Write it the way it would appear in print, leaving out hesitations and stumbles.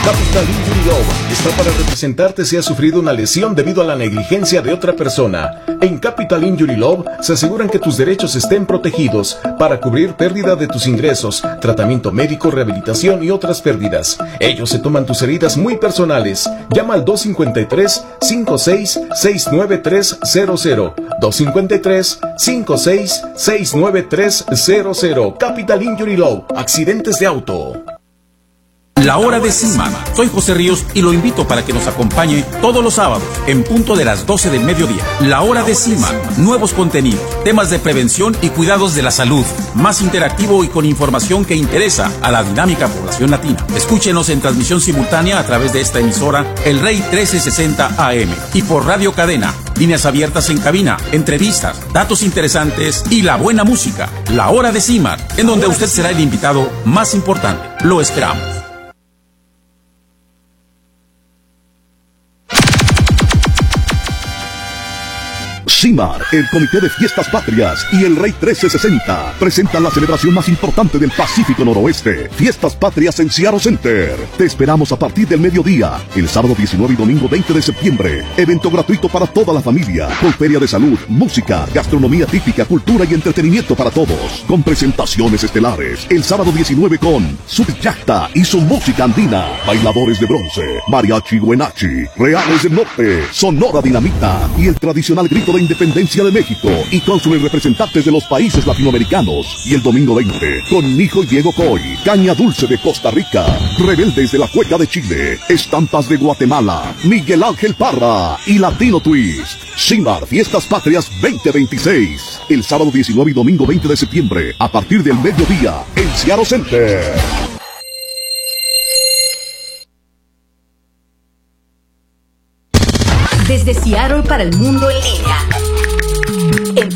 Capital Injury Law está para representarte si has sufrido una lesión debido a la negligencia de otra persona. En Capital Injury Law se aseguran que tus derechos estén protegidos para cubrir pérdida de tus ingresos, tratamiento médico, rehabilitación y otras pérdidas. Ellos se toman tus heridas muy personales. Llama al 253-56-69300. 253-56-69300. Capital Injury Law. Accidentes de auto. La Hora de CIMAR. Soy José Ríos y lo invito para que nos acompañe todos los sábados en punto de las 12 del mediodía. La Hora de CIMAR. Nuevos contenidos, temas de prevención y cuidados de la salud. Más interactivo y con información que interesa a la dinámica población latina. Escúchenos en transmisión simultánea a través de esta emisora El Rey 1360 AM y por Radio Cadena. Líneas abiertas en cabina, entrevistas, datos interesantes y la buena música. La Hora de CIMAR, en donde usted será el invitado más importante. Lo esperamos. CIMAR, el Comité de Fiestas Patrias y el Rey 1360 presentan la celebración más importante del Pacífico Noroeste, Fiestas Patrias en Seattle Center. Te esperamos a partir del mediodía, el sábado 19 y domingo 20 de septiembre. Evento gratuito para toda la familia, con feria de salud, música, gastronomía típica, cultura y entretenimiento para todos, con presentaciones estelares. El sábado 19 con Subyacta y su música andina, bailadores de bronce, mariachi Huenachi, Reales del Norte, Sonora Dinamita y el tradicional grito de Independencia de México y cónsules representantes de los países latinoamericanos. Y el domingo 20 con Nijo y Diego Coy, Caña Dulce de Costa Rica, Rebeldes de la Cueca de Chile, Estampas de Guatemala, Miguel Ángel Parra y Latino Twist. CIMAR Fiestas Patrias 2026, el sábado 19 y domingo 20 de septiembre a partir del mediodía en Seattle Center. Desde Seattle para el mundo en línea.